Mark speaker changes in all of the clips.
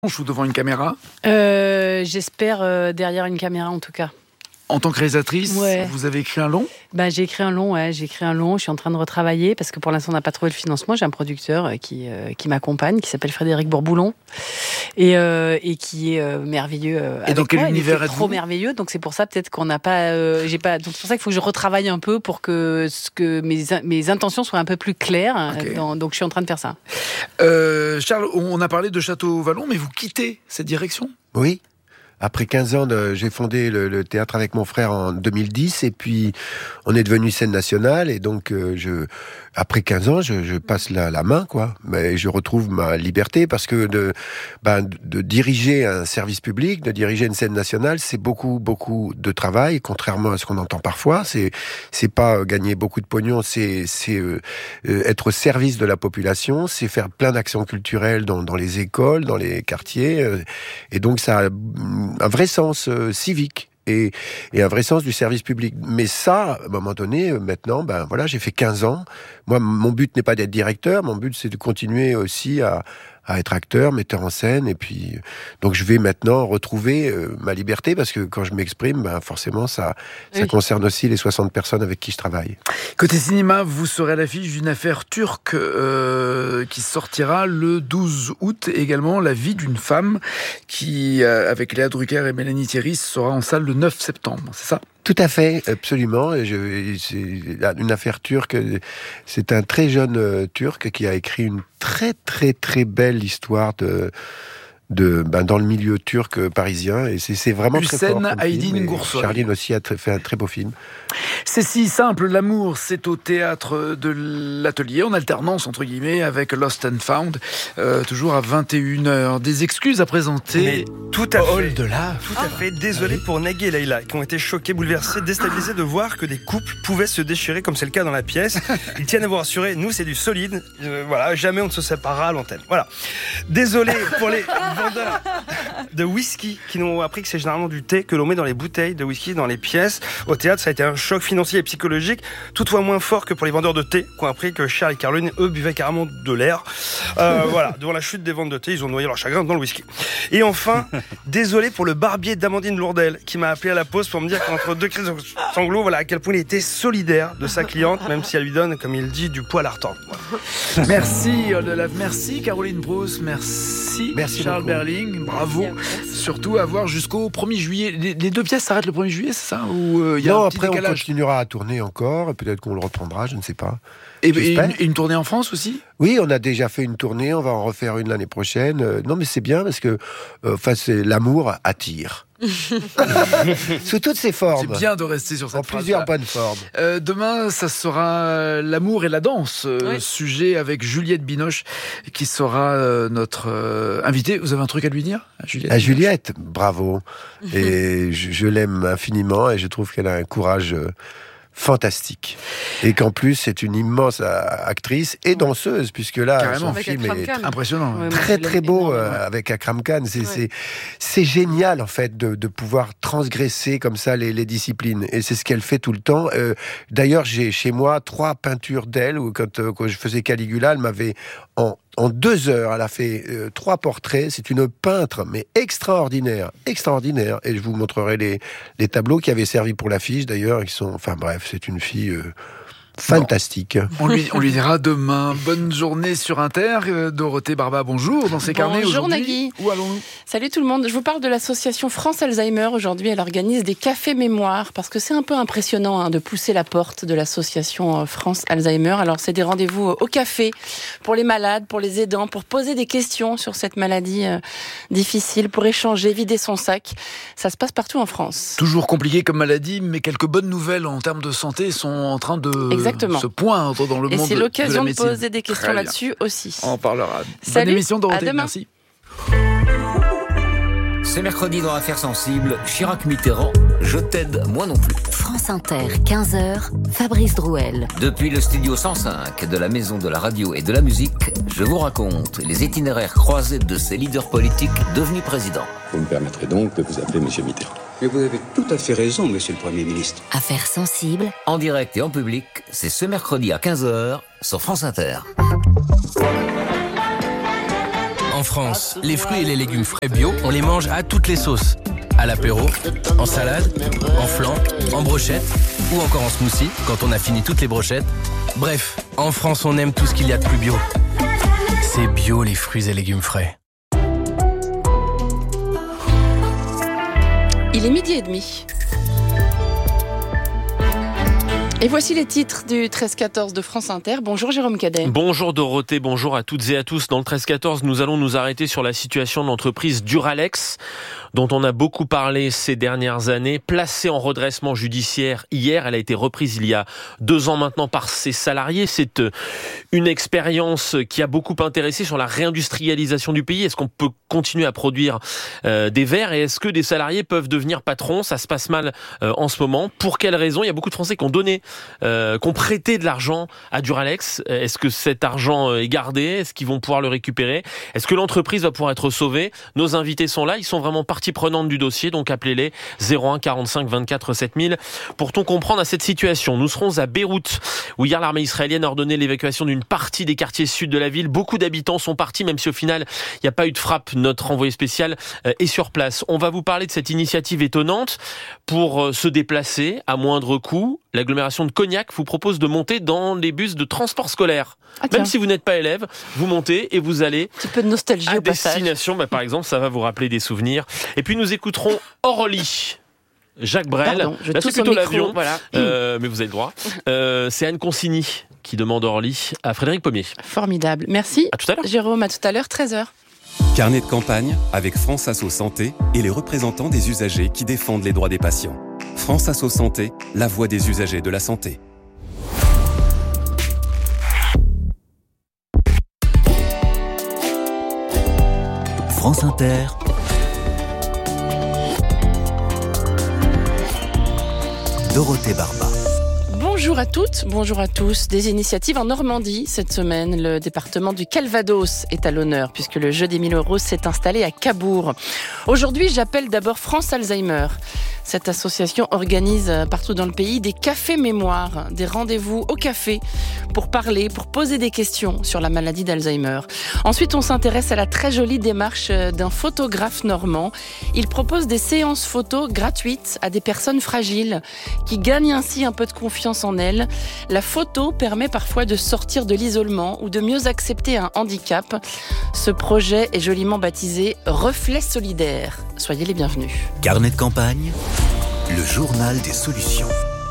Speaker 1: Ou devant une caméra?
Speaker 2: J'espère derrière une caméra en tout cas.
Speaker 1: En tant que réalisatrice,
Speaker 2: Ouais.
Speaker 1: vous avez écrit un long?
Speaker 2: J'ai écrit un long, Je suis en train de retravailler parce que pour l'instant on n'a pas trouvé le financement. J'ai un producteur qui m'accompagne, qui s'appelle Frédéric Bourboulon et qui est merveilleux.
Speaker 1: Et dans quel
Speaker 2: moi.
Speaker 1: univers
Speaker 2: il est
Speaker 1: êtes-vous?
Speaker 2: trop merveilleux, donc c'est pour ça peut-être qu'on n'a pas. Donc c'est pour ça qu'il faut que je retravaille un peu pour que mes intentions soient un peu plus claires.
Speaker 1: Okay.
Speaker 2: Donc je suis en train de faire ça.
Speaker 1: Charles, on a parlé de Château Vallon, mais vous quittez cette direction?
Speaker 3: Oui. Après 15 ans, j'ai fondé le théâtre avec mon frère en 2010, et puis on est devenu scène nationale, et donc après 15 ans, je passe la main, quoi. Mais je retrouve ma liberté, parce que de diriger un service public, de diriger une scène nationale, c'est beaucoup de travail, contrairement à ce qu'on entend parfois. C'est pas gagner beaucoup de pognon, c'est être au service de la population, c'est faire plein d'actions culturelles dans les écoles, dans les quartiers, et donc ça a un vrai sens civique et un vrai sens du service public. Mais ça, à un moment donné, maintenant, j'ai fait 15 ans. Moi, mon but n'est pas d'être directeur, mon but c'est de continuer aussi à être acteur, metteur en scène, et puis donc je vais maintenant retrouver ma liberté, parce que quand je m'exprime, forcément ça concerne aussi les 60 personnes avec qui je travaille.
Speaker 1: Côté cinéma, vous serez à l'affiche d'une affaire turque qui sortira le 12 août, également La vie d'une femme, qui, avec Léa Drucker et Mélanie Thierry, sera en salle le 9 septembre, c'est ça?
Speaker 3: Tout à fait, absolument. C'est une affaire turque. C'est un très jeune Turc qui a écrit une très très très belle histoire dans le milieu turc parisien, et c'est vraiment
Speaker 1: Hüseyin
Speaker 3: très fort.
Speaker 1: Aydin Gürsoy.
Speaker 3: Charline aussi a fait un très beau film.
Speaker 1: C'est si simple, l'amour, c'est au théâtre de l'Atelier, en alternance entre guillemets avec Lost and Found, toujours à 21h. Des excuses à présenter.
Speaker 4: Mais tout à
Speaker 1: Paul
Speaker 4: fait.
Speaker 1: Delave.
Speaker 4: Tout à fait. Désolé pour Nagui et Leïla, qui ont été choqués, bouleversés, déstabilisés de voir que des couples pouvaient se déchirer comme c'est le cas dans la pièce. Ils tiennent à vous rassurer, nous c'est du solide. Voilà, jamais on ne se séparera à l'antenne. Voilà. Désolé pour les vendeurs de whisky qui n'ont appris que c'est généralement du thé que l'on met dans les bouteilles de whisky dans les pièces. Au théâtre, ça a été un choc financier et psychologique, toutefois moins fort que pour les vendeurs de thé, qui ont appris que Charles et Caroline, eux, buvaient carrément de l'air. Voilà, devant la chute des ventes de thé, ils ont noyé leur chagrin dans le whisky. Et enfin, désolé pour le barbier d'Amandine Lourdel, qui m'a appelé à la pause pour me dire qu'entre deux crises de sanglots, voilà à quel point il était solidaire de sa cliente, même si elle lui donne, comme il dit, du poil à retordre. Voilà.
Speaker 1: Merci Delave, merci Caroline Bruce, merci Charles
Speaker 3: beaucoup.
Speaker 1: Berling, bravo. Surtout à voir jusqu'au 1er juillet. Les deux pièces s'arrêtent le 1er juillet, c'est ça? Ou y a
Speaker 3: Non,
Speaker 1: un petit
Speaker 3: après on
Speaker 1: décalage?
Speaker 3: continuera à tourner encore, peut-être qu'on le reprendra, je ne sais pas.
Speaker 1: Et
Speaker 3: J'espère.
Speaker 1: une tournée en France aussi?
Speaker 3: Oui, on a déjà fait une tournée, on va en refaire une l'année prochaine. Non, mais c'est bien, parce que c'est l'amour attire. Sous toutes ses formes.
Speaker 1: C'est bien de rester sur cette
Speaker 3: En
Speaker 1: phrase-là.
Speaker 3: plusieurs bonnes formes.
Speaker 1: Demain, ça sera l'amour et la danse, sujet avec Juliette Binoche, qui sera notre invitée. Vous avez un truc à lui dire, Juliette?
Speaker 3: À Juliette, bravo. Et je l'aime infiniment, et je trouve qu'elle a un courage fantastique. Et qu'en plus, c'est une immense actrice et danseuse, puisque là,
Speaker 1: Carrément.
Speaker 3: son
Speaker 2: Avec
Speaker 3: film
Speaker 2: Akram
Speaker 3: est
Speaker 2: Khan.
Speaker 1: Impressionnant.
Speaker 2: Ouais,
Speaker 3: très
Speaker 2: moi, je
Speaker 3: très
Speaker 2: l'aime
Speaker 3: beau
Speaker 2: énormément.
Speaker 3: avec Akram Khan. C'est génial en fait de pouvoir transgresser comme ça les disciplines, et c'est ce qu'elle fait tout le temps. D'ailleurs, j'ai chez moi 3 peintures d'elle, où quand je faisais Caligula, elle m'avait en 2 heures, elle a fait 3 portraits. C'est une peintre, mais extraordinaire. Et je vous montrerai les tableaux qui avaient servi pour l'affiche d'ailleurs, qui sont, enfin bref, c'est une fille fantastique.
Speaker 1: On lui dira demain. Bonne journée sur Inter. Dorothée Barba, bonjour. Dans ses carnets
Speaker 2: Bonjour,
Speaker 1: aujourd'hui.
Speaker 2: Nagui.
Speaker 1: Où allons-nous?
Speaker 2: Salut tout le monde, je vous parle de l'association France Alzheimer. Aujourd'hui, elle organise des cafés mémoire, parce que c'est un peu impressionnant de pousser la porte de l'association France Alzheimer. Alors, c'est des rendez-vous au café pour les malades, pour les aidants, pour poser des questions sur cette maladie difficile, pour échanger, vider son sac. Ça se passe partout en France.
Speaker 1: Toujours compliqué comme maladie, mais quelques bonnes nouvelles en termes de santé sont en train de
Speaker 2: Exactement.
Speaker 1: se poindre dans le
Speaker 2: Et
Speaker 1: monde
Speaker 2: c'est
Speaker 1: de la
Speaker 2: l'occasion de
Speaker 1: médecine.
Speaker 2: poser des questions
Speaker 1: Très bien.
Speaker 2: là-dessus aussi.
Speaker 1: On en parlera. Bonne
Speaker 2: Salut,
Speaker 1: émission, Dorothée.
Speaker 2: à demain.
Speaker 1: Merci.
Speaker 5: C'est mercredi dans Affaires sensibles. Chirac Mitterrand, je t'aide, moi non plus.
Speaker 6: France Inter, 15h, Fabrice Drouel.
Speaker 5: Depuis le studio 105 de la Maison de la Radio et de la Musique, je vous raconte les itinéraires croisés de ces leaders politiques devenus présidents.
Speaker 7: Vous me permettrez donc de vous appeler Monsieur Mitterrand.
Speaker 8: Mais vous avez tout à fait raison, Monsieur le Premier ministre.
Speaker 6: Affaires sensibles.
Speaker 5: En direct et en public, c'est ce mercredi à 15h sur France Inter.
Speaker 9: En France, les fruits et les légumes frais bio, on les mange à toutes les sauces. À l'apéro, en salade, en flan, en brochette ou encore en smoothie quand on a fini toutes les brochettes. Bref, en France, on aime tout ce qu'il y a de plus bio. C'est bio les fruits et légumes frais.
Speaker 2: Il est 12h30. Et voici les titres du 13-14 de France Inter. Bonjour Jérôme Cadet.
Speaker 10: Bonjour Dorothée, bonjour à toutes et à tous. Dans le 13-14, nous allons nous arrêter sur la situation de l'entreprise Duralex, dont on a beaucoup parlé ces dernières années. Placée en redressement judiciaire hier, elle a été reprise il y a 2 ans maintenant par ses salariés. C'est une expérience qui a beaucoup intéressé sur la réindustrialisation du pays. Est-ce qu'on peut continuer à produire des verres et est-ce que des salariés peuvent devenir patrons? Ça se passe mal en ce moment. Pour quelles raisons? Il y a beaucoup de Français qui ont prêté de l'argent à Duralex. Est-ce que cet argent est gardé? Est-ce qu'ils vont pouvoir le récupérer? Est-ce que l'entreprise va pouvoir être sauvée? Nos invités sont là, ils sont vraiment partie prenante du dossier, donc appelez-les 01 45 24 7000 pour tout comprendre à cette situation. Nous serons à Beyrouth, où hier l'armée israélienne a ordonné l'évacuation d'une partie des quartiers sud de la ville. Beaucoup d'habitants sont partis, même si au final il n'y a pas eu de frappe. Notre envoyé spécial est sur place. On va vous parler de cette initiative étonnante pour se déplacer à moindre coût. L'agglomération de Cognac vous propose de monter dans les bus de transport scolaire. Même si vous n'êtes pas élève, vous montez et vous allez
Speaker 2: un petit peu de nostalgie
Speaker 10: à
Speaker 2: au passage.
Speaker 10: destination. Par exemple, ça va vous rappeler des souvenirs. Et puis nous écouterons Orly. Jacques Brel.
Speaker 2: Pardon,
Speaker 10: là c'est plutôt l'avion,
Speaker 2: voilà.
Speaker 10: mais vous avez le droit. C'est Anne Consigny qui demande Orly à Frédéric Pommier.
Speaker 2: Formidable. Merci.
Speaker 10: À tout à l'heure.
Speaker 2: Jérôme, à tout à l'heure, 13h.
Speaker 11: Carnet de campagne avec France Asso Santé et les représentants des usagers qui défendent les droits des patients. France Asso Santé, la voix des usagers de la santé.
Speaker 5: France Inter. Dorothée Barba.
Speaker 2: Bonjour à toutes, bonjour à tous. Des initiatives en Normandie cette semaine. Le département du Calvados est à l'honneur puisque le jeu des 1000 € s'est installé à Cabourg. Aujourd'hui, j'appelle d'abord France Alzheimer. Cette association organise partout dans le pays des cafés mémoire, des rendez-vous au café pour parler, pour poser des questions sur la maladie d'Alzheimer. Ensuite, on s'intéresse à la très jolie démarche d'un photographe normand. Il propose des séances photos gratuites à des personnes fragiles qui gagnent ainsi un peu de confiance en elles. La photo permet parfois de sortir de l'isolement ou de mieux accepter un handicap. Ce projet est joliment baptisé Reflet solidaire. Soyez les bienvenus.
Speaker 5: Carnet de campagne, le journal des solutions.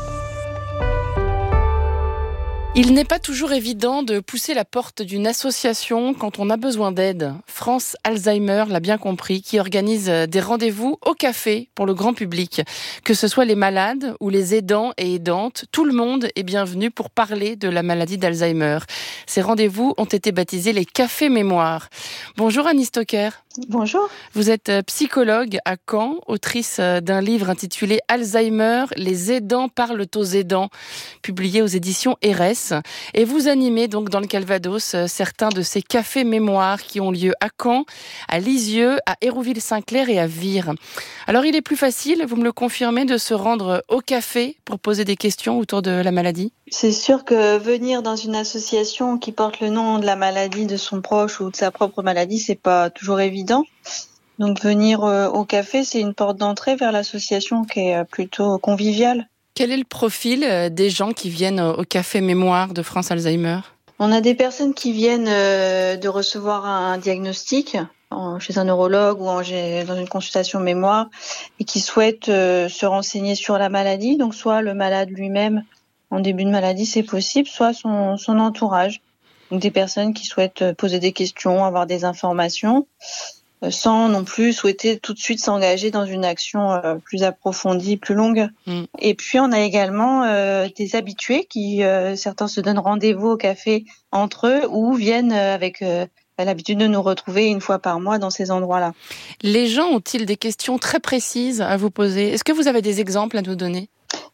Speaker 2: Il n'est pas toujours évident de pousser la porte d'une association quand on a besoin d'aide. France Alzheimer l'a bien compris, qui organise des rendez-vous au café pour le grand public. Que ce soit les malades ou les aidants et aidantes, tout le monde est bienvenu pour parler de la maladie d'Alzheimer. Ces rendez-vous ont été baptisés les cafés mémoire. Bonjour Annie Stocker.
Speaker 12: Bonjour.
Speaker 2: Vous êtes psychologue à Caen, autrice d'un livre intitulé Alzheimer, les aidants parlent aux aidants, publié aux éditions RS. Et vous animez donc dans le Calvados certains de ces cafés mémoire qui ont lieu à Caen, à Lisieux, à Hérouville-Saint-Clair et à Vire. Alors il est plus facile, vous me le confirmez, de se rendre au café pour poser des questions autour de la maladie?
Speaker 12: C'est sûr que venir dans une association qui porte le nom de la maladie de son proche ou de sa propre maladie, c'est pas toujours évident. Donc venir au café, c'est une porte d'entrée vers l'association qui est plutôt conviviale.
Speaker 2: Quel est le profil des gens qui viennent au café mémoire de France Alzheimer?
Speaker 12: On a des personnes qui viennent de recevoir un diagnostic chez un neurologue ou dans une consultation mémoire et qui souhaitent se renseigner sur la maladie. Donc soit le malade lui-même en début de maladie, c'est possible, soit son entourage. Donc des personnes qui souhaitent poser des questions, avoir des informations, sans non plus souhaiter tout de suite s'engager dans une action plus approfondie, plus longue. Et puis on a également des habitués qui, certains se donnent rendez-vous au café entre eux ou viennent avec l'habitude de nous retrouver une fois par mois dans ces endroits-là.
Speaker 2: Les gens ont-ils des questions très précises à vous poser? Est-ce que vous avez des exemples à nous donner?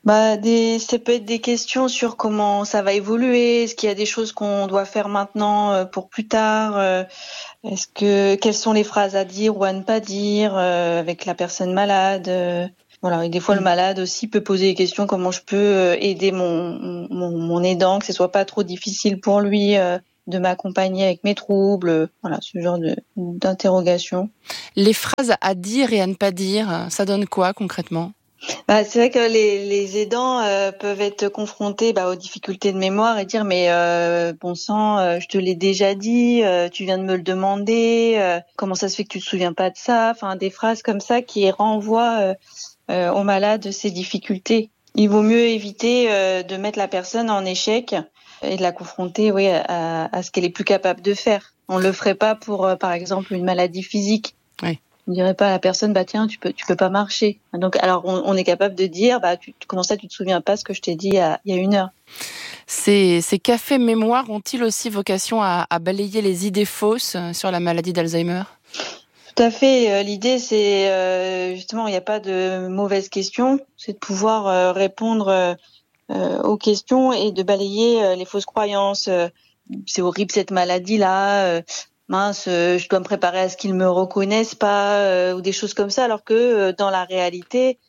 Speaker 12: Ça peut être des questions sur comment ça va évoluer, est-ce qu'il y a des choses qu'on doit faire maintenant pour plus tard, quelles sont les phrases à dire ou à ne pas dire avec la personne malade, voilà, et des fois le malade aussi peut poser des questions, comment je peux aider mon aidant, que ce soit pas trop difficile pour lui de m'accompagner avec mes troubles, voilà, ce genre d'interrogation.
Speaker 2: Les phrases à dire et à ne pas dire, ça donne quoi concrètement ?
Speaker 12: C'est vrai que les aidants peuvent être confrontés aux difficultés de mémoire et dire mais bon sang, je te l'ai déjà dit, tu viens de me le demander, comment ça se fait que tu te souviens pas de ça, enfin des phrases comme ça qui renvoient au malade ces difficultés. Il vaut mieux éviter de mettre la personne en échec et de la confronter à ce qu'elle est plus capable de faire. On le ferait pas pour par exemple une maladie physique.
Speaker 2: Oui.
Speaker 12: On dirait pas à la personne tiens tu peux pas marcher. Donc alors on est capable de dire comment ça tu te souviens pas ce que je t'ai dit il y a 1 heure.
Speaker 2: Ces cafés mémoire ont-ils aussi vocation à balayer les idées fausses sur la maladie d'Alzheimer ?
Speaker 12: Tout à fait. L'idée c'est justement il n'y a pas de mauvaises questions, c'est de pouvoir répondre aux questions et de balayer les fausses croyances. C'est horrible cette maladie là. Mince, je dois me préparer à ce qu'ils me reconnaissent pas ou des choses comme ça, alors que dans la réalité,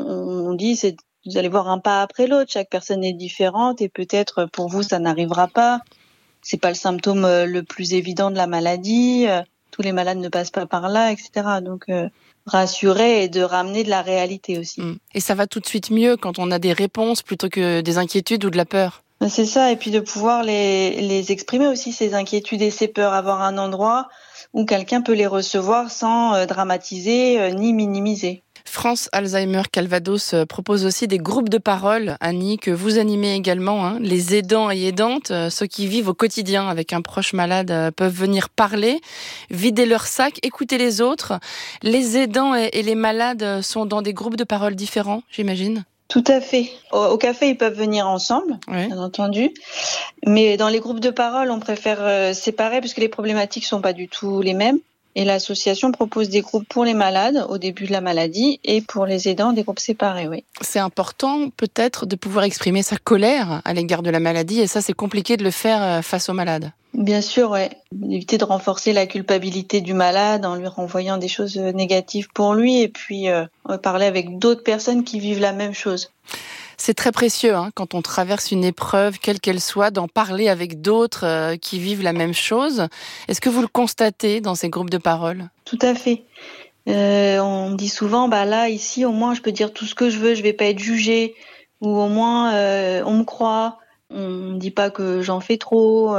Speaker 12: on dit vous allez voir un pas après l'autre. Chaque personne est différente et peut-être pour vous ça n'arrivera pas. C'est pas le symptôme le plus évident de la maladie. Tous les malades ne passent pas par là, etc. Donc rassurer et de ramener de la réalité aussi.
Speaker 2: Et ça va tout de suite mieux quand on a des réponses plutôt que des inquiétudes ou de la peur.
Speaker 12: C'est ça, et puis de pouvoir les exprimer aussi, ces inquiétudes et ces peurs, avoir un endroit où quelqu'un peut les recevoir sans dramatiser ni minimiser.
Speaker 2: France Alzheimer Calvados propose aussi des groupes de parole, Annie, que vous animez également. Les aidants et aidantes, ceux qui vivent au quotidien avec un proche malade, peuvent venir parler, vider leur sac, écouter les autres. Les aidants et les malades sont dans des groupes de parole différents, j'imagine ?
Speaker 12: Tout à fait. Au café, ils peuvent venir ensemble, bien entendu. Mais dans les groupes de parole, on préfère séparer parce que les problématiques sont pas du tout les mêmes. Et l'association propose des groupes pour les malades au début de la maladie et pour les aidants, des groupes séparés, oui.
Speaker 2: C'est important peut-être de pouvoir exprimer sa colère à l'égard de la maladie et ça, c'est compliqué de le faire face aux malades.
Speaker 12: Bien sûr, ouais. Éviter de renforcer la culpabilité du malade en lui renvoyant des choses négatives pour lui et puis parler avec d'autres personnes qui vivent la même chose.
Speaker 2: C'est très précieux quand on traverse une épreuve, quelle qu'elle soit, d'en parler avec d'autres qui vivent la même chose. Est-ce que vous le constatez dans ces groupes de parole ?
Speaker 12: Tout à fait. On me dit souvent, là, ici, au moins, je peux dire tout ce que je veux, je vais pas être jugée, ou au moins, on me croit. On me dit pas que j'en fais trop.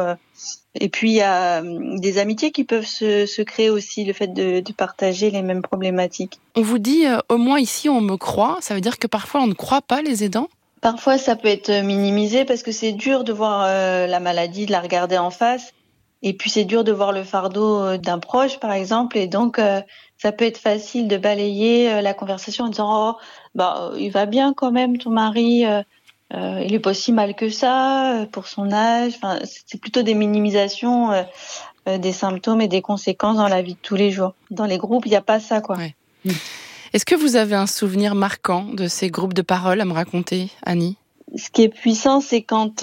Speaker 12: Et puis, il y a des amitiés qui peuvent se créer aussi, le fait de partager les mêmes problématiques.
Speaker 2: On vous dit, au moins ici, on me croit. Ça veut dire que parfois, on ne croit pas les aidants ?
Speaker 12: Parfois, ça peut être minimisé parce que c'est dur de voir la maladie, de la regarder en face. Et puis, c'est dur de voir le fardeau d'un proche, par exemple. Et donc, ça peut être facile de balayer la conversation en disant « il va bien quand même, ton mari il est pas si mal que ça pour son âge. » Enfin, c'est plutôt des minimisations des symptômes et des conséquences dans la vie de tous les jours. Dans les groupes, il n'y a pas ça, quoi.
Speaker 2: Ouais. Est-ce que vous avez un souvenir marquant de ces groupes de parole à me raconter, Annie ?
Speaker 12: Ce qui est puissant, c'est quand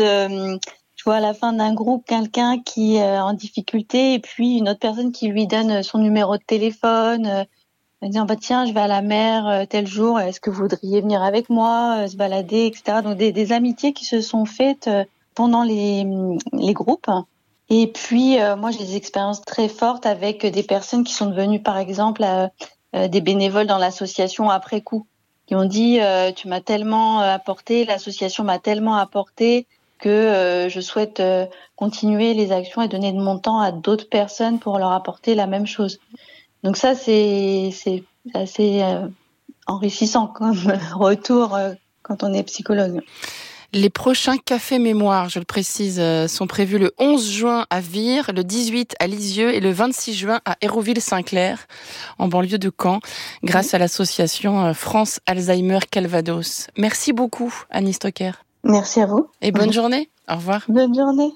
Speaker 12: je vois à la fin d'un groupe quelqu'un qui est en difficulté et puis une autre personne qui lui donne son numéro de téléphone, disant tiens, je vais à la mer tel jour, est-ce que vous voudriez venir avec moi, se balader, etc. Donc des amitiés qui se sont faites pendant les groupes. Et puis moi j'ai des expériences très fortes avec des personnes qui sont devenues par exemple des bénévoles dans l'association après coup, qui ont dit tu m'as tellement apporté, l'association m'a tellement apporté que je souhaite continuer les actions et donner de mon temps à d'autres personnes pour leur apporter la même chose. Donc ça, c'est assez enrichissant comme retour quand on est psychologue.
Speaker 2: Les prochains cafés mémoire, je le précise, sont prévus le 11 juin à Vire, le 18 à Lisieux et le 26 juin à Hérouville-Saint-Clair, en banlieue de Caen, grâce à l'association France Alzheimer Calvados. Merci beaucoup, Annie Stocker.
Speaker 12: Merci à vous.
Speaker 2: Et bonne journée. Au revoir.
Speaker 12: Bonne journée.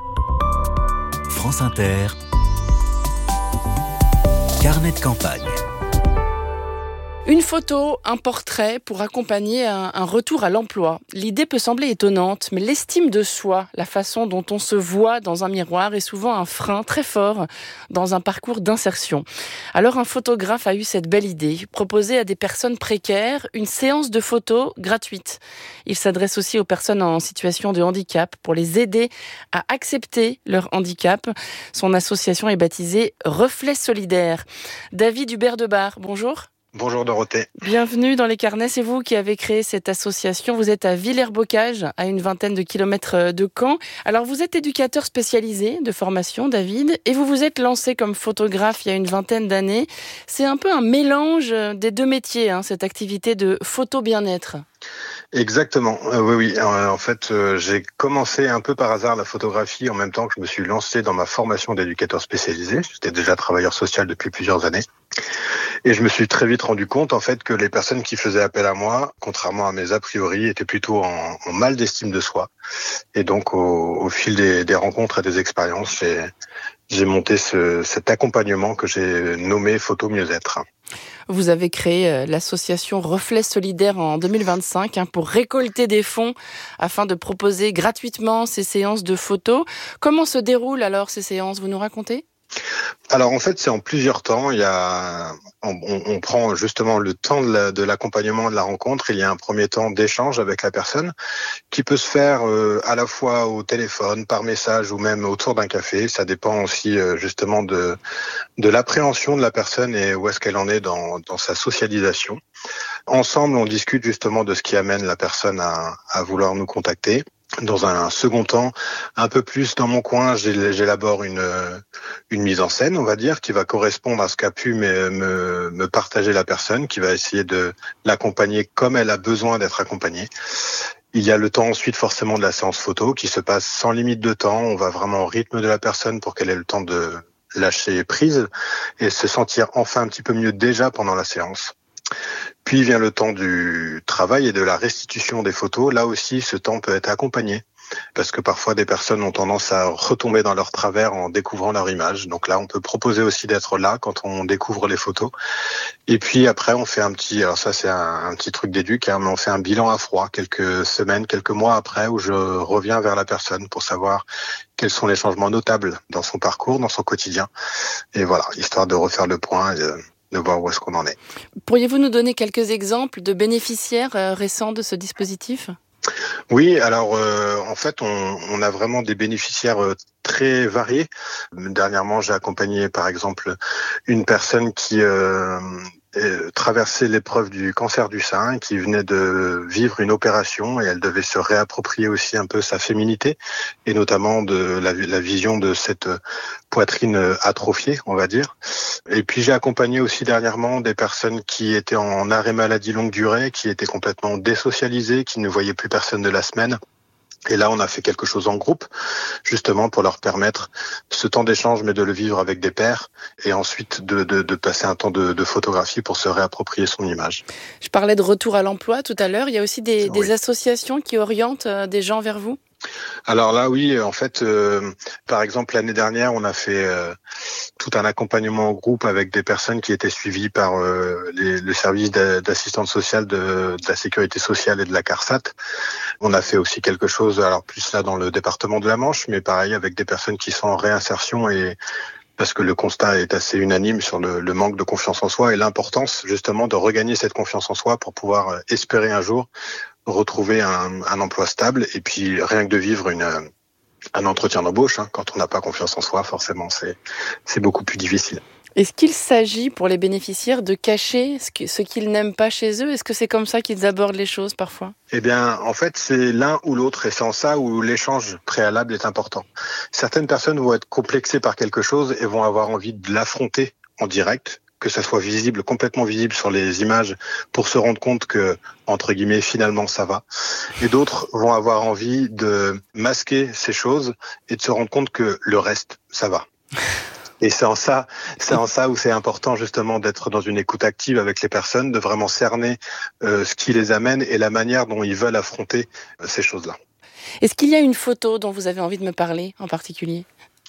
Speaker 13: France Inter. Carnet de campagne.
Speaker 2: Une photo, un portrait pour accompagner un retour à l'emploi. L'idée peut sembler étonnante, mais l'estime de soi, la façon dont on se voit dans un miroir est souvent un frein très fort dans un parcours d'insertion. Alors un photographe a eu cette belle idée, proposer à des personnes précaires une séance de photos gratuite. Il s'adresse aussi aux personnes en situation de handicap pour les aider à accepter leur handicap. Son association est baptisée Reflet Solidaire. David Hubert-Debar, bonjour.
Speaker 13: Bonjour Dorothée.
Speaker 2: Bienvenue dans les carnets, c'est vous qui avez créé cette association. Vous êtes à Villers-Bocage, à une vingtaine de kilomètres de Caen. Alors vous êtes éducateur spécialisé de formation, David, et vous vous êtes lancé comme photographe il y a une vingtaine d'années. C'est un peu un mélange des deux métiers, cette activité de photo bien-être.
Speaker 13: Exactement, oui. En fait, j'ai commencé un peu par hasard la photographie en même temps que je me suis lancé dans ma formation d'éducateur spécialisé. J'étais déjà travailleur social depuis plusieurs années. Et je me suis très vite rendu compte, en fait, que les personnes qui faisaient appel à moi, contrairement à mes a priori, étaient plutôt en mal d'estime de soi. Et donc, au fil des rencontres et des expériences, j'ai monté cet accompagnement que j'ai nommé Photo Mieux-être.
Speaker 2: Vous avez créé l'association Reflet Solidaire en 2025 pour récolter des fonds afin de proposer gratuitement ces séances de photos. Comment se déroulent alors ces séances ? Vous nous racontez ?
Speaker 13: Alors en fait, c'est en plusieurs temps. On prend justement le temps de l'accompagnement, de la rencontre. Il y a un premier temps d'échange avec la personne qui peut se faire à la fois au téléphone, par message ou même autour d'un café. Ça dépend aussi justement de l'appréhension de la personne et où est-ce qu'elle en est dans sa socialisation. Ensemble, on discute justement de ce qui amène la personne à vouloir nous contacter. Dans un second temps, un peu plus dans mon coin, j'élabore une mise en scène, on va dire, qui va correspondre à ce qu'a pu me partager la personne, qui va essayer de l'accompagner comme elle a besoin d'être accompagnée. Il y a le temps ensuite forcément de la séance photo qui se passe sans limite de temps. On va vraiment au rythme de la personne pour qu'elle ait le temps de lâcher prise et se sentir enfin un petit peu mieux déjà pendant la séance. Puis vient le temps du travail et de la restitution des photos. Là aussi, ce temps peut être accompagné parce que parfois des personnes ont tendance à retomber dans leur travers en découvrant leur image. Donc là, on peut proposer aussi d'être là quand on découvre les photos. Et puis après, on fait alors ça c'est un petit truc d'éduc, mais on fait un bilan à froid quelques semaines, quelques mois après où je reviens vers la personne pour savoir quels sont les changements notables dans son parcours, dans son quotidien. Et voilà, histoire de refaire le point et de voir où est-ce qu'on en est.
Speaker 2: Pourriez-vous nous donner quelques exemples de bénéficiaires récents de ce dispositif ?
Speaker 13: Oui, alors en fait, on a vraiment des bénéficiaires très variés. Dernièrement, j'ai accompagné par exemple une personne qui traversait l'épreuve du cancer du sein, qui venait de vivre une opération et elle devait se réapproprier aussi un peu sa féminité et notamment de la vision de cette poitrine atrophiée, on va dire. Et puis j'ai accompagné aussi dernièrement des personnes qui étaient en arrêt maladie longue durée, qui étaient complètement désocialisées, qui ne voyaient plus personne de la semaine. Et là, on a fait quelque chose en groupe, justement pour leur permettre ce temps d'échange, mais de le vivre avec des pairs, et ensuite de passer un temps de photographie pour se réapproprier son image.
Speaker 2: Je parlais de retour à l'emploi tout à l'heure. Il y a aussi des associations qui orientent des gens vers vous ?
Speaker 13: Alors là, oui, en fait, par exemple, l'année dernière, on a fait tout un accompagnement au groupe avec des personnes qui étaient suivies par le service d'assistance sociale de la sécurité sociale et de la CARSAT. On a fait aussi quelque chose, alors plus là dans le département de la Manche, mais pareil avec des personnes qui sont en réinsertion et parce que le constat est assez unanime sur le manque de confiance en soi et l'importance justement de regagner cette confiance en soi pour pouvoir espérer un jour retrouver un emploi stable et puis rien que de vivre un entretien d'embauche. Quand on n'a pas confiance en soi, forcément, c'est beaucoup plus difficile.
Speaker 2: Est-ce qu'il s'agit pour les bénéficiaires de cacher ce qu'ils n'aiment pas chez eux ? Est-ce que c'est comme ça qu'ils abordent les choses parfois ?
Speaker 13: Eh bien, en fait, c'est l'un ou l'autre et c'est en ça où l'échange préalable est important. Certaines personnes vont être complexées par quelque chose et vont avoir envie de l'affronter en direct, que ça soit visible, complètement visible sur les images pour se rendre compte que, entre guillemets, finalement, ça va. Et d'autres vont avoir envie de masquer ces choses et de se rendre compte que le reste, ça va. Et c'est en ça où c'est important justement d'être dans une écoute active avec les personnes, de vraiment cerner ce qui les amène et la manière dont ils veulent affronter ces choses-là.
Speaker 2: Est-ce qu'il y a une photo dont vous avez envie de me parler en particulier ?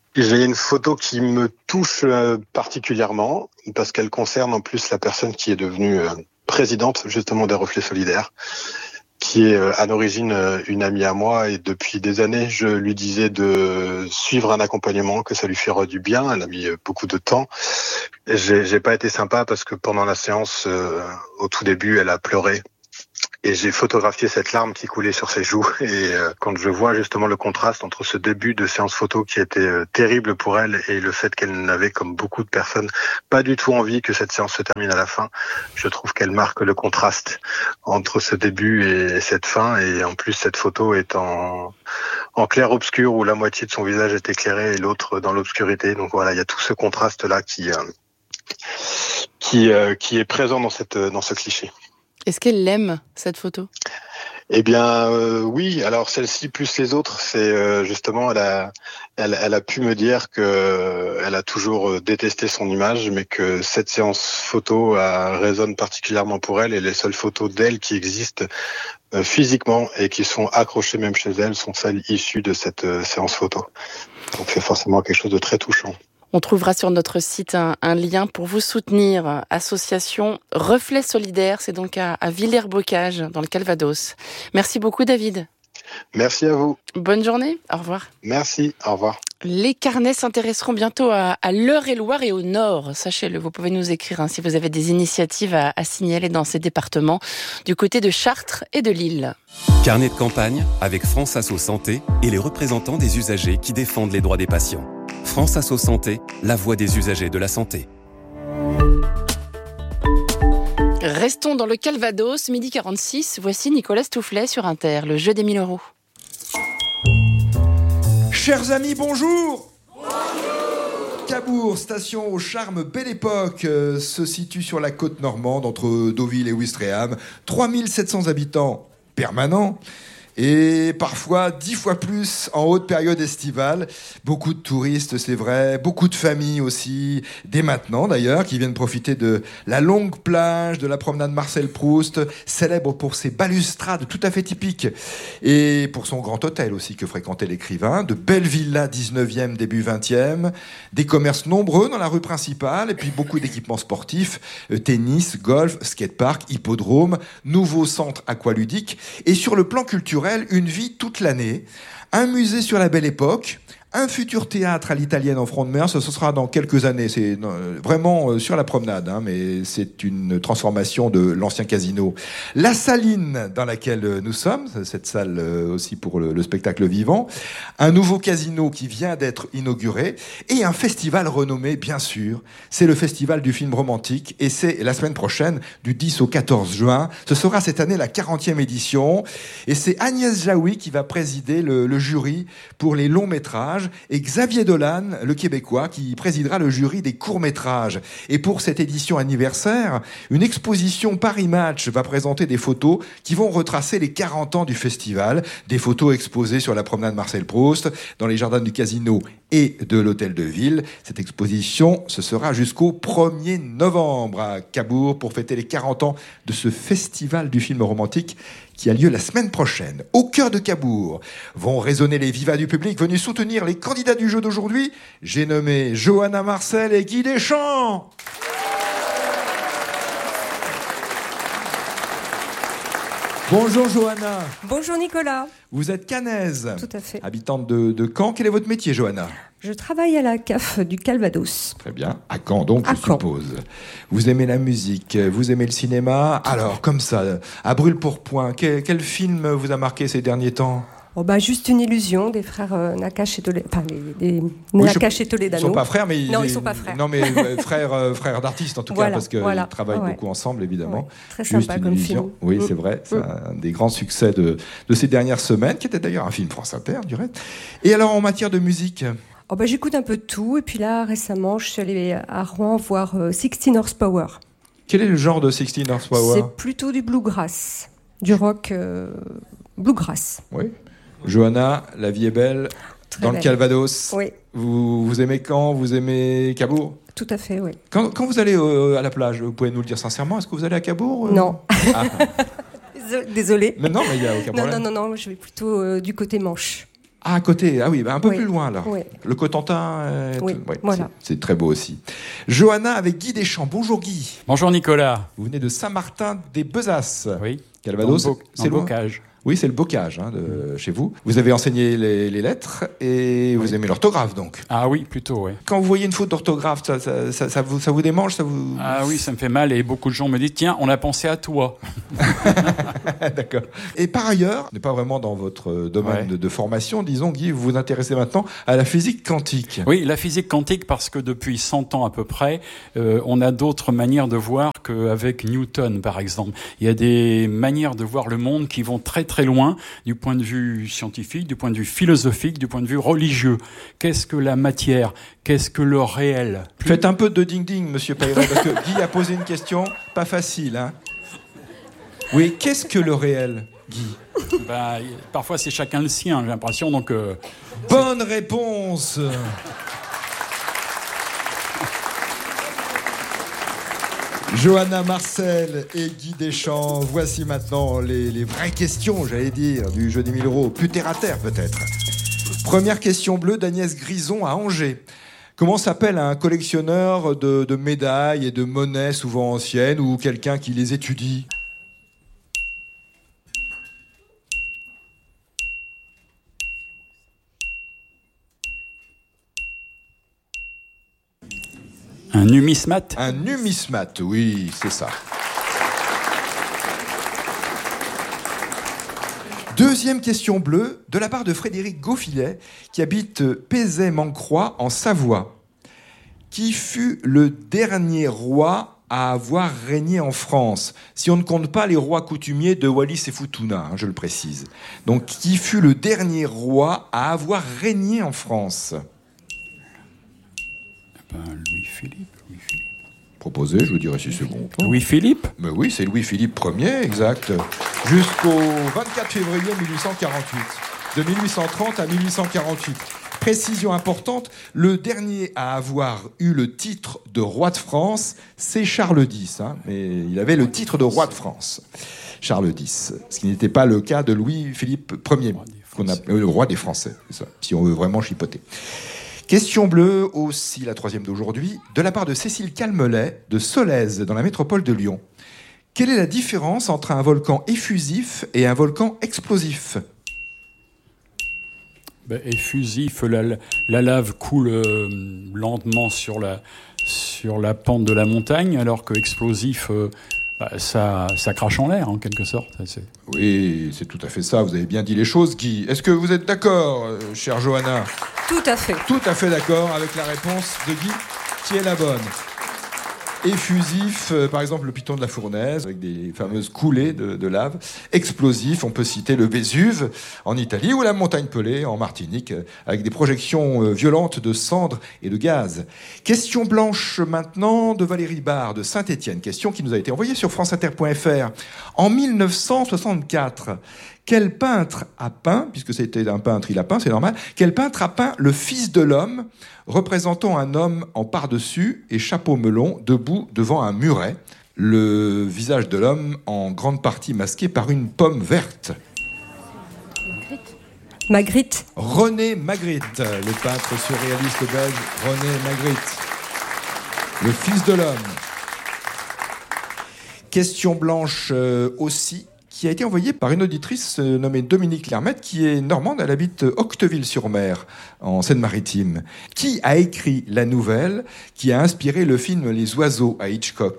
Speaker 13: J'ai une photo qui me touche particulièrement parce qu'elle concerne en plus la personne qui est devenue présidente justement des Reflets Solidaires, qui est à l'origine une amie à moi, et depuis des années je lui disais de suivre un accompagnement, que ça lui ferait du bien. Elle a mis beaucoup de temps. J'ai pas été sympa parce que pendant la séance, au tout début, elle a pleuré. Et j'ai photographié cette larme qui coulait sur ses joues. Et quand je vois justement le contraste entre ce début de séance photo qui était terrible pour elle et le fait qu'elle n'avait, comme beaucoup de personnes, pas du tout envie que cette séance se termine à la fin, je trouve qu'elle marque le contraste entre ce début et cette fin. Et en plus, cette photo est en clair-obscur où la moitié de son visage est éclairé et l'autre dans l'obscurité. Donc voilà, il y a tout ce contraste-là qui est présent dans ce cliché.
Speaker 2: Est-ce qu'elle l'aime, cette photo ?
Speaker 13: Eh bien, oui. Alors celle-ci plus les autres, c'est justement, elle a pu me dire que elle a toujours détesté son image, mais que cette séance photo résonne particulièrement pour elle, et les seules photos d'elle qui existent physiquement et qui sont accrochées même chez elle sont celles issues de cette séance photo. Donc c'est forcément quelque chose de très touchant.
Speaker 2: On trouvera sur notre site un lien pour vous soutenir. Association Reflets Solidaires, c'est donc à Villers-Bocage, dans le Calvados. Merci beaucoup, David.
Speaker 13: Merci à vous.
Speaker 2: Bonne journée, au revoir.
Speaker 13: Merci, au revoir.
Speaker 2: Les carnets s'intéresseront bientôt à l'Eure-et-Loir et au Nord. Sachez-le, vous pouvez nous écrire si vous avez des initiatives à signaler dans ces départements, du côté de Chartres et de Lille.
Speaker 11: Carnet de campagne avec France Asso Santé et les représentants des usagers qui défendent les droits des patients. France Asso Santé, la voix des usagers de la santé.
Speaker 2: Restons dans le Calvados, midi 46. Voici Nicolas Stoufflet sur Inter, le jeu des 1000 €.
Speaker 14: Chers amis, bonjour. Bonjour. Cabourg, station au charme Belle Époque, se situe sur la côte normande entre Deauville et Ouistreham. 3700 habitants permanents. Et parfois 10 fois plus en haute période estivale. Beaucoup de touristes, c'est vrai, beaucoup de familles aussi, dès maintenant d'ailleurs, qui viennent profiter de la longue plage de la promenade Marcel Proust, célèbre pour ses balustrades tout à fait typiques, et pour son grand hôtel aussi que fréquentait l'écrivain, de belles villas 19e, début 20e, des commerces nombreux dans la rue principale, et puis beaucoup d'équipements sportifs, tennis, golf, skatepark, hippodrome, nouveau centre aqualudique, et sur le plan culturel, une vie toute l'année, un musée sur la Belle Époque, un futur théâtre à l'italienne en front de mer. Ce sera dans quelques années, c'est vraiment sur la promenade, mais c'est une transformation de l'ancien casino. La Saline dans laquelle nous sommes, cette salle aussi pour le spectacle vivant, un nouveau casino qui vient d'être inauguré, et un festival renommé, bien sûr, c'est le Festival du film romantique, et c'est la semaine prochaine, du 10 au 14 juin. Ce sera cette année la 40e édition, et c'est Agnès Jaoui qui va présider le jury pour les longs métrages, et Xavier Dolan, le Québécois, qui présidera le jury des courts-métrages. Et pour cette édition anniversaire, une exposition Paris Match va présenter des photos qui vont retracer les 40 ans du festival, des photos exposées sur la promenade Marcel Proust, dans les jardins du casino et de l'hôtel de ville. Cette exposition, ce sera jusqu'au 1er novembre à Cabourg pour fêter les 40 ans de ce festival du film romantique qui a lieu la semaine prochaine. Au cœur de Cabourg vont résonner les vivas du public venus soutenir les candidats du jeu d'aujourd'hui. J'ai nommé Johanna Marcel et Guy Deschamps. Bonjour Johanna.
Speaker 15: Bonjour Nicolas.
Speaker 14: Vous êtes cannaise.
Speaker 15: Tout à fait.
Speaker 14: Habitante de Caen. Quel est votre métier, Johanna ?
Speaker 15: Je travaille à la CAF du Calvados.
Speaker 14: Très bien. À Caen, donc, je suppose. Vous aimez la musique, vous aimez le cinéma. Alors, comme ça, à brûle-pourpoint, quel film vous a marqué ces derniers temps ?
Speaker 15: Juste une illusion des frères Nakache et Toledano. Enfin, les Nakache et Toledano.
Speaker 14: Ils ne sont pas frères, mais...
Speaker 15: Non, ils ne sont pas frères.
Speaker 14: Non, mais frères d'artistes, en tout cas, parce qu'ils travaillent beaucoup ensemble, évidemment.
Speaker 15: Ouais. Très sympa comme film.
Speaker 14: Oui, c'est vrai. C'est un des grands succès de ces dernières semaines, qui était d'ailleurs un film France Inter, du reste. Et alors, en matière de musique ?
Speaker 15: J'écoute un peu de tout. Et puis là, récemment, je suis allée à Rouen voir 16 Horsepower.
Speaker 14: Quel est le genre de 16 Horsepower ?
Speaker 15: C'est plutôt du bluegrass. Du rock bluegrass.
Speaker 14: Oui. Johanna, la vie est belle.
Speaker 15: Très
Speaker 14: dans
Speaker 15: belle.
Speaker 14: Le Calvados.
Speaker 15: Oui.
Speaker 14: Vous aimez Caen ? Vous aimez Cabourg ?
Speaker 15: Tout à fait, oui.
Speaker 14: Quand vous allez à la plage, vous pouvez nous le dire sincèrement, est-ce que vous allez à Cabourg ?
Speaker 15: Non.
Speaker 14: Ah.
Speaker 15: Désolée.
Speaker 14: Mais non, mais il n'y a aucun problème.
Speaker 15: Non, je vais plutôt du côté Manche.
Speaker 14: Ah, à côté, ah oui, un peu
Speaker 15: Oui.
Speaker 14: plus loin là.
Speaker 15: Oui.
Speaker 14: Le Cotentin,
Speaker 15: Oui, voilà.
Speaker 14: c'est très beau aussi. Johanna avec Guy Deschamps. Bonjour Guy.
Speaker 16: Bonjour Nicolas.
Speaker 14: Vous venez de Saint-Martin-des-Bezasses.
Speaker 16: Oui.
Speaker 14: Calvados,
Speaker 16: C'est
Speaker 14: loin.
Speaker 16: Bocage.
Speaker 14: Oui, c'est le bocage de chez vous. Vous avez enseigné les lettres et vous aimez l'orthographe donc.
Speaker 16: Ah oui, plutôt, oui.
Speaker 14: Quand vous voyez une faute d'orthographe, ça vous démange, ça vous...
Speaker 16: Ah oui, ça me fait mal et beaucoup de gens me disent tiens, on a pensé à toi.
Speaker 14: D'accord. Et par ailleurs, n'est pas vraiment dans votre domaine de formation, disons, Guy, vous vous intéressez maintenant à la physique quantique.
Speaker 16: Oui, la physique quantique parce que depuis 100 ans à peu près, on a d'autres manières de voir qu'avec Newton, par exemple. Il y a des manières de voir le monde qui vont très très loin du point de vue scientifique, du point de vue philosophique, du point de vue religieux. Qu'est-ce que la matière ? Qu'est-ce que le réel ?
Speaker 14: Faites un peu de ding-ding, monsieur Peyret, parce que Guy a posé une question pas facile. Hein. Oui, qu'est-ce que le réel, Guy ?
Speaker 16: Parfois, c'est chacun le sien, j'ai l'impression. Donc,
Speaker 14: bonne réponse. Johanna Marcel et Guy Deschamps, voici maintenant les vraies questions, j'allais dire, du jeu des 1000 euros, plus terre à terre peut-être. Première question bleue d'Agnès Grison à Angers. Comment s'appelle un collectionneur de médailles et de monnaies souvent anciennes ou quelqu'un qui les étudie ?
Speaker 16: Un numismate ?
Speaker 14: Un numismate, oui, c'est ça. Deuxième question bleue, de la part de Frédéric Gauffilet, qui habite Pézay-Mancroix, en Savoie. Qui fut le dernier roi à avoir régné en France ? Si on ne compte pas les rois coutumiers de Wallis et Futuna, je le précise. Donc, qui fut le dernier roi à avoir régné en France ?
Speaker 16: Louis-Philippe.
Speaker 14: Proposé, je vous dirai si c'est bon.
Speaker 16: Louis-Philippe ?
Speaker 14: Mais oui, c'est Louis-Philippe Ier, exact. Jusqu'au 24 février 1848. De 1830 à 1848. Précision importante, le dernier à avoir eu le titre de roi de France, c'est Charles X. Mais il avait le titre de roi de France. Charles X. Ce qui n'était pas le cas de Louis-Philippe Ier, le roi des Français, c'est ça, si on veut vraiment chipoter. Question bleue, aussi la troisième d'aujourd'hui, de la part de Cécile Calmelet, de Solèze, dans la métropole de Lyon. Quelle est la différence entre un volcan effusif et un volcan explosif ?
Speaker 16: Effusif, la lave coule lentement sur la pente de la montagne, alors que explosif, ça crache en l'air, en quelque sorte.
Speaker 14: Oui, c'est tout à fait ça, vous avez bien dit les choses, Guy. Est-ce que vous êtes d'accord, chère Johanna ?
Speaker 15: Tout à fait.
Speaker 14: Tout à fait d'accord avec la réponse de Guy, qui est la bonne. Effusif, par exemple le piton de la Fournaise, avec des fameuses coulées de lave. Explosif, on peut citer le Vésuve en Italie ou la montagne Pelée en Martinique, avec des projections violentes de cendres et de gaz. Question blanche maintenant de Valérie Barre de Saint-Étienne. Question qui nous a été envoyée sur franceinter.fr. En 1964, quel peintre a peint, puisque c'était un peintre, il a peint, c'est normal, quel peintre a peint le Fils de l'homme, représentant un homme en par-dessus et chapeau melon, debout devant un muret, le visage de l'homme en grande partie masqué par une pomme verte.
Speaker 15: Magritte.
Speaker 14: René Magritte, le peintre surréaliste belge René Magritte. Le Fils de l'homme. Question blanche aussi, qui a été envoyée par une auditrice nommée Dominique Lermette, qui est normande, elle habite Octeville-sur-Mer, en Seine-Maritime. Qui a écrit la nouvelle qui a inspiré le film Les Oiseaux à Hitchcock ?